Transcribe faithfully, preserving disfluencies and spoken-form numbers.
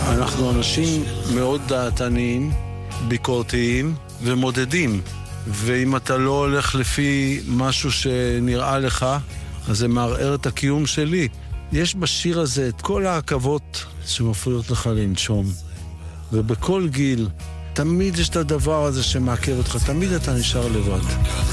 אנחנו אנשים מאוד דעתניים, ביקורתיים ומודדים. ואם אתה לא הולך לפי משהו שנראה לך, אז זה מערער את הקיום שלי. יש בשיר הזה את כל העכבות שמפריעות לך לנשום. ובכל גיל, תמיד יש את הדבר הזה שמעכב אותך, תמיד אתה נשאר לבד.